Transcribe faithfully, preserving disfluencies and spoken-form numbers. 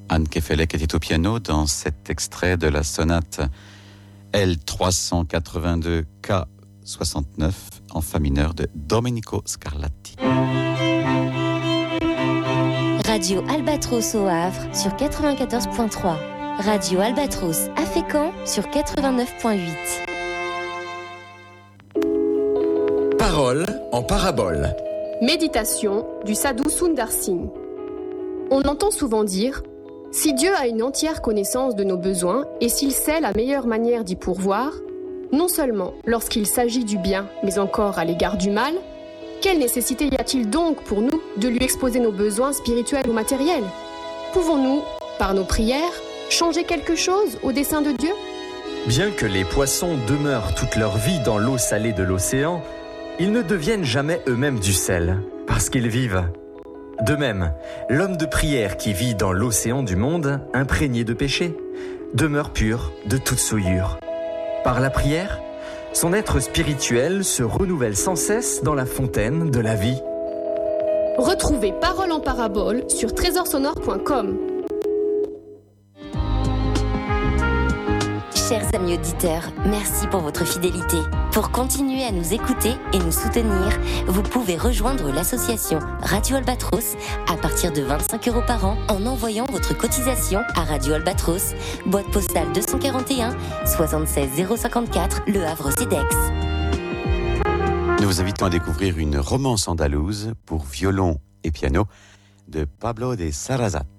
Anne Kefelec était au piano dans cet extrait de la sonate L trois cent quatre-vingt-deux K soixante-neuf en fa mineur de Domenico Scarlatti. Radio Albatros au Havre sur quatre-vingt-quatorze virgule trois. Radio Albatros à Fécamp sur quatre-vingt-neuf virgule huit. Parole en parabole. Méditation du Sadhu Sundar Singh. On entend souvent dire « Si Dieu a une entière connaissance de nos besoins et s'il sait la meilleure manière d'y pourvoir, non seulement lorsqu'il s'agit du bien, mais encore à l'égard du mal, quelle nécessité y a-t-il donc pour nous de lui exposer nos besoins spirituels ou matériels ? Pouvons-nous, par nos prières, changer quelque chose au dessein de Dieu ? Bien que les poissons demeurent toute leur vie dans l'eau salée de l'océan, ils ne deviennent jamais eux-mêmes du sel, parce qu'ils vivent. De même, l'homme de prière qui vit dans l'océan du monde, imprégné de péché, demeure pur de toute souillure. Par la prière, son être spirituel se renouvelle sans cesse dans la fontaine de la vie. Retrouvez Parole en parabole sur trésor sonore point com. Chers amis auditeurs, merci pour votre fidélité. Pour continuer à nous écouter et nous soutenir, vous pouvez rejoindre l'association Radio Albatros à partir de vingt-cinq euros par an en envoyant votre cotisation à Radio Albatros, boîte postale deux cent quarante et un soixante-seize zéro cinquante-quatre, Le Havre Cedex. Nous vous invitons à découvrir une romance andalouse pour violon et piano de Pablo de Sarasate.